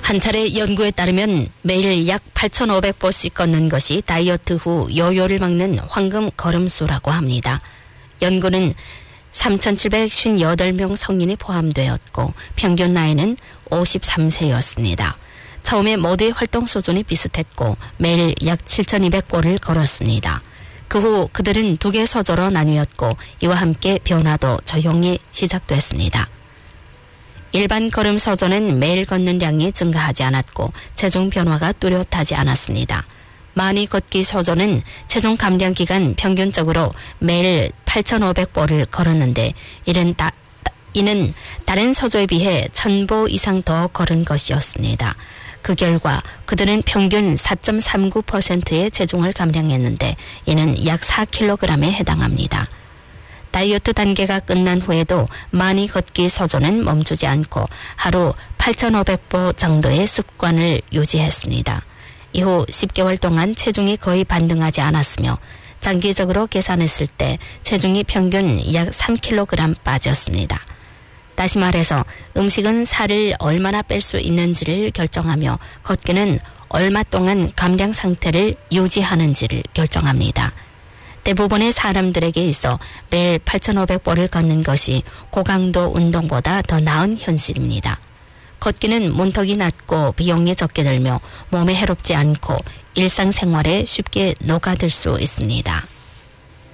한 차례 연구에 따르면 매일 약 8,500보씩 걷는 것이 다이어트 후 요요를 막는 황금 걸음수라고 합니다. 연구는 3,758명 성인이 포함되었고 평균 나이는 53세였습니다. 처음에 모두의 활동 수준이 비슷했고 매일 약 7,200보를 걸었습니다. 그 후 그들은 두 개 서조로 나뉘었고 이와 함께 변화도 조용히 시작됐습니다. 일반 걸음 서조는 매일 걷는 량이 증가하지 않았고 체중 변화가 뚜렷하지 않았습니다. 많이 걷기 서조는 체중 감량 기간 평균적으로 매일 8,500보를 걸었는데 이는 다른 서조에 비해 1,000보 이상 더 걸은 것이었습니다. 그 결과 그들은 평균 4.39%의 체중을 감량했는데 이는 약 4kg에 해당합니다. 다이어트 단계가 끝난 후에도 많이 걷기 서조는 멈추지 않고 하루 8,500보 정도의 습관을 유지했습니다. 이후 10개월 동안 체중이 거의 반등하지 않았으며 장기적으로 계산했을 때 체중이 평균 약 3kg 빠졌습니다. 다시 말해서 음식은 살을 얼마나 뺄 수 있는지를 결정하며 걷기는 얼마 동안 감량 상태를 유지하는지를 결정합니다. 대부분의 사람들에게 있어 매일 8,500보를 걷는 것이 고강도 운동보다 더 나은 현실입니다. 걷기는 문턱이 낮고 비용이 적게 들며 몸에 해롭지 않고 일상생활에 쉽게 녹아들 수 있습니다.